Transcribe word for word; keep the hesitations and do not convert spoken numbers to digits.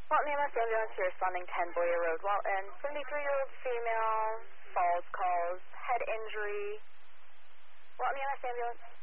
Walton E M S ambulance, you're responding ten Boyer Road, Walton. seventy-three-year-old female, falls calls, head injury. Walton E M S ambulance.